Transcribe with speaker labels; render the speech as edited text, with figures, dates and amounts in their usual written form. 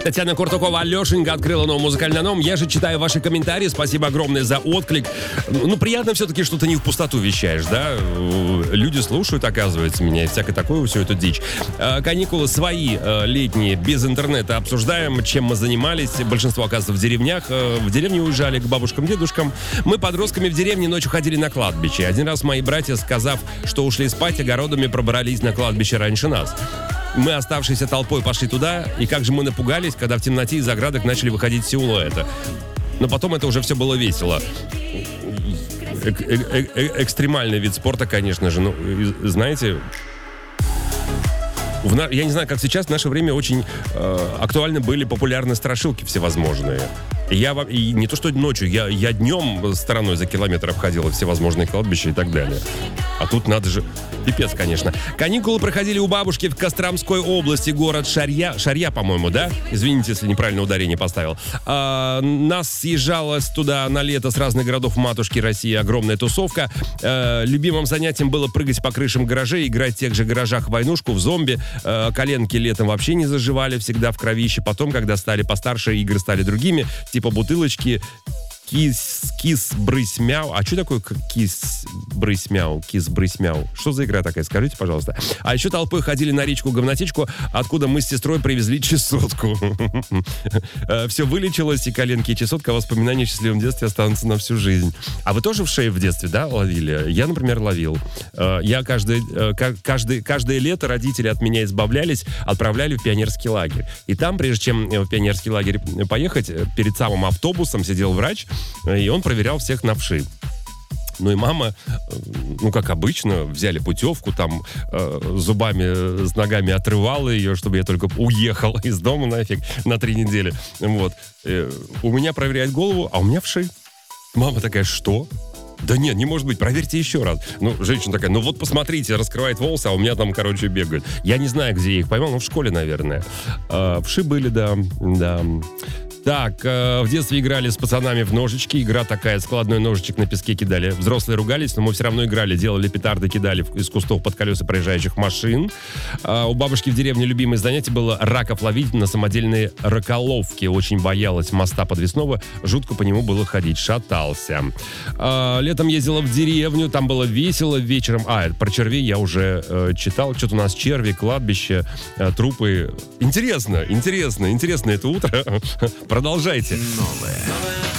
Speaker 1: Татьяна Куртукова, Алешенька открыла новый музыкальный альбом. Я же читаю ваши комментарии. Спасибо огромное за отклик. Ну, приятно все-таки, что ты не в пустоту вещаешь, да? Люди слушают, оказывается, меня и всякое такое, всю эту дичь. Каникулы свои летние, без интернета обсуждаем, чем мы занимались. Большинство, оказывается, в деревнях. В деревню уезжали к бабушкам, дедушкам. Мы подростками в деревне ночью ходили на кладбище. Один раз мои братья, сказав, что ушли спать, огородами пробрались на кладбище раньше нас. Мы, оставшиеся толпой, пошли туда, и как же мы напугались, когда в темноте из оградок начали выходить силуэты. Но потом это уже все было весело. Экстремальный вид спорта, конечно же. Ну, знаете, я не знаю, как сейчас, в наше время очень актуальны были популярные страшилки всевозможные. И не то что ночью, я днем стороной за километр обходил всевозможные кладбища и так далее. А тут надо же... Пипец, конечно. Каникулы проходили у бабушки в Костромской области, город Шарья, по-моему, да? Извините, если неправильно ударение поставил. Нас съезжалось туда на лето с разных городов матушки России огромная тусовка. Любимым занятием было прыгать по крышам гаражей, играть в тех же гаражах в войнушку, в зомби. Коленки летом вообще не заживали, всегда в кровище. Потом, когда стали постарше, игры стали другими, типа бутылочки. Кис-брысь-мяу. А что такое кис-брысь-мяу? Кис-брысь-мяу. Что за игра такая? Скажите, пожалуйста. А еще толпой ходили на речку-говнотечку, откуда мы с сестрой привезли чесотку. Все вылечилось, и коленки, и чесотка. Воспоминания о счастливом детстве останутся на всю жизнь. А вы тоже в шею в детстве, да, ловили? Я, например, ловил. Я каждое лето родители от меня избавлялись, отправляли в пионерский лагерь. И там, прежде чем в пионерский лагерь поехать, перед самым автобусом сидел врач, и он проверял всех на вши. Ну и мама, ну как обычно, взяли путевку, там зубами с ногами отрывала ее, чтобы я только уехал из дома нафиг на 3 недели. Вот. У меня проверяет голову, а у меня вши. Мама такая, что? Да нет, не может быть, проверьте еще раз. Ну, женщина такая, ну вот посмотрите, раскрывает волосы, а у меня там, короче, бегают. Я не знаю, где я их поймал, но в школе, наверное. Вши были, да. Так, в детстве играли с пацанами в ножички. Игра такая, складной ножичек на песке кидали. Взрослые ругались, но мы все равно играли. Делали петарды, кидали из кустов под колеса проезжающих машин. У бабушки в деревне любимое занятие было раков ловить на самодельные раколовки. Очень боялась моста подвесного. Жутко по нему было ходить. Шатался. Летом ездила в деревню. Там было весело. Вечером... про червей я уже читал. Что-то у нас черви, кладбище, трупы. Интересно это утро. Продолжайте.
Speaker 2: Новое.